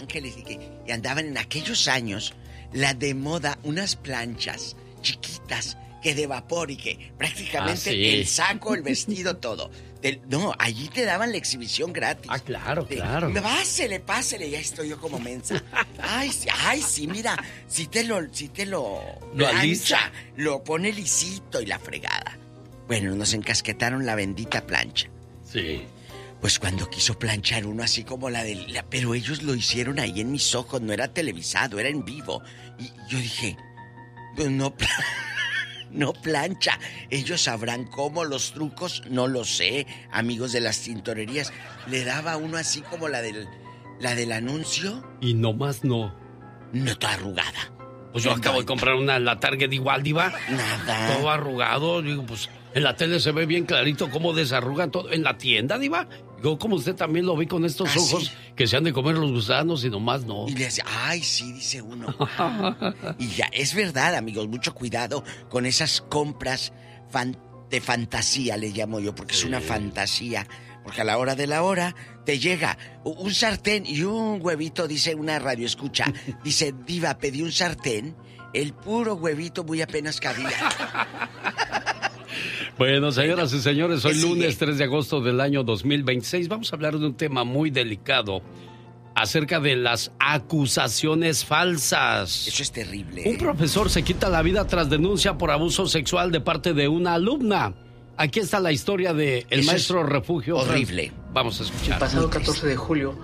Ángeles y andaban en aquellos años la de moda unas planchas chiquitas que de vapor y que prácticamente el saco, el vestido, todo. No, allí te daban la exhibición gratis. Claro. Pásele, ya estoy yo como mensa. Ay, sí, mira, si te lo alisa, lo pone lisito y la fregada. Bueno, nos encasquetaron la bendita plancha. Sí. Pues cuando quiso planchar uno así como pero ellos lo hicieron ahí en mis ojos, no era televisado, era en vivo. Y yo dije, no plancha. Ellos sabrán cómo, los trucos, no lo sé. Amigos de las tintorerías, le daba uno así como la del anuncio. Y nomás no. No, toda arrugada. Pues yo acabo de comprar una en la Target igual, diva. Nada. Todo arrugado. Digo, pues en la tele se ve bien clarito cómo desarrugan todo. En la tienda, diva. Yo como usted también lo vi con estos ojos, ¿sí? Que se han de comer los gusanos y nomás no. Y le dice, ay, sí, dice uno. Y ya, es verdad, amigos, mucho cuidado con esas compras de fantasía, le llamo yo, porque es una fantasía. Porque a la hora de la hora te llega un sartén y un huevito, dice una radio escucha. Dice, diva, pedí un sartén, el puro huevito muy apenas cabía. Bueno, señoras y señores, hoy lunes 3 de agosto del año 2026 vamos a hablar de un tema muy delicado acerca de las acusaciones falsas. Eso es terrible. Un profesor se quita la vida tras denuncia por abuso sexual de parte de una alumna. Aquí está la historia de el maestro Refugio. Horrible. Vamos a escuchar. El pasado 14 de julio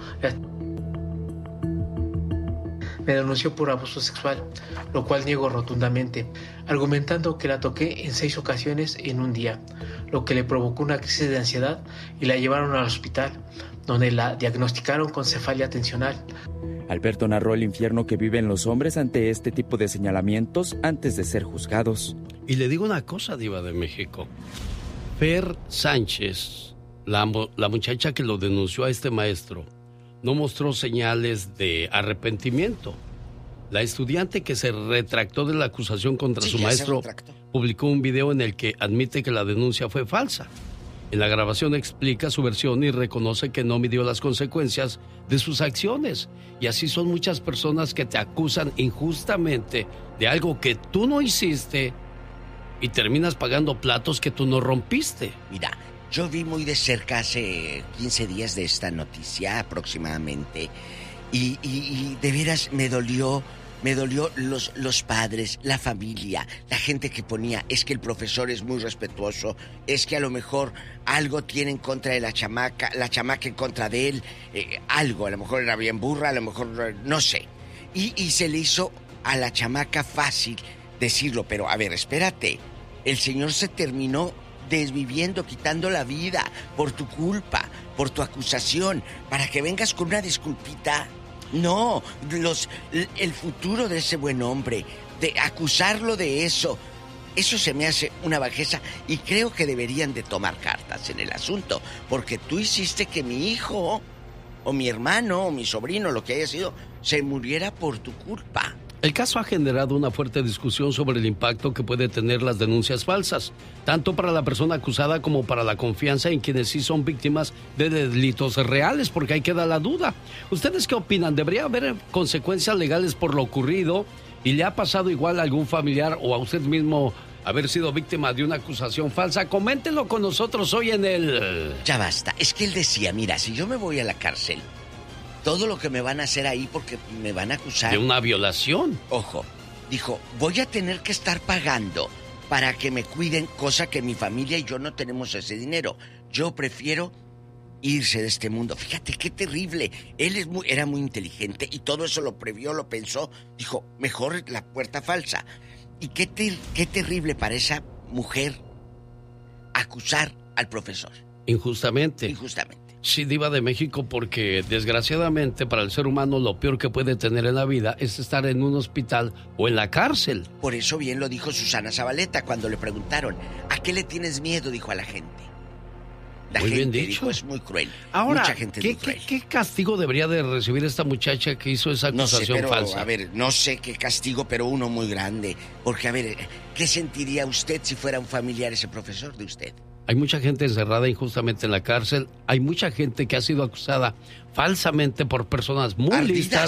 me denunció por abuso sexual, lo cual niego rotundamente, argumentando que la toqué en 6 ocasiones en un día, lo que le provocó una crisis de ansiedad y la llevaron al hospital, donde la diagnosticaron con cefalia tensional. Alberto narró el infierno que viven los hombres ante este tipo de señalamientos antes de ser juzgados. Y le digo una cosa, diva de México. Fer Sánchez, la muchacha que lo denunció a este maestro, no mostró señales de arrepentimiento. La estudiante que se retractó de la acusación contra su maestro publicó un video en el que admite que la denuncia fue falsa. En la grabación explica su versión y reconoce que no midió las consecuencias de sus acciones. Y así son muchas personas que te acusan injustamente de algo que tú no hiciste y terminas pagando platos que tú no rompiste. Mira, yo vi muy de cerca hace 15 días de esta noticia aproximadamente y de veras me dolió los padres, la familia, la gente que ponía, es que el profesor es muy respetuoso, es que a lo mejor algo tiene en contra de la chamaca en contra de él, algo, a lo mejor era bien burra, a lo mejor no sé. Y se le hizo a la chamaca fácil decirlo, pero a ver, espérate, el señor se terminó desviviendo, quitando la vida por tu culpa, por tu acusación, para que vengas con una disculpita. No, el futuro de ese buen hombre, de acusarlo de eso se me hace una bajeza y creo que deberían de tomar cartas en el asunto, porque tú hiciste que mi hijo, o mi hermano, o mi sobrino, lo que haya sido, se muriera por tu culpa. El caso ha generado una fuerte discusión sobre el impacto que puede tener las denuncias falsas, tanto para la persona acusada como para la confianza en quienes sí son víctimas de delitos reales, porque ahí queda la duda. ¿Ustedes qué opinan? ¿Debería haber consecuencias legales por lo ocurrido? ¿Y le ha pasado igual a algún familiar o a usted mismo haber sido víctima de una acusación falsa? Coméntenlo con nosotros hoy en el... Ya basta. Es que él decía, mira, si yo me voy a la cárcel, todo lo que me van a hacer ahí porque me van a acusar... ¿De una violación? Ojo, dijo, voy a tener que estar pagando para que me cuiden, cosa que mi familia y yo no tenemos ese dinero. Yo prefiero irse de este mundo. Fíjate qué terrible. Él era muy inteligente y todo eso lo previó, lo pensó. Dijo, mejor la puerta falsa. Y qué terrible para esa mujer acusar al profesor. Injustamente. Sí, diva de México, porque desgraciadamente para el ser humano lo peor que puede tener en la vida es estar en un hospital o en la cárcel. Por eso bien lo dijo Susana Zabaleta cuando le preguntaron, ¿a qué le tienes miedo? Dijo a la gente. La muy gente bien dicho. Dijo, es muy cruel. Ahora, mucha gente es muy cruel. ¿qué castigo debería de recibir esta muchacha que hizo esa acusación falsa? A ver, no sé qué castigo, pero uno muy grande. Porque, a ver, ¿qué sentiría usted si fuera un familiar ese profesor de usted? Hay mucha gente encerrada injustamente en la cárcel. Hay mucha gente que ha sido acusada falsamente por personas muy listas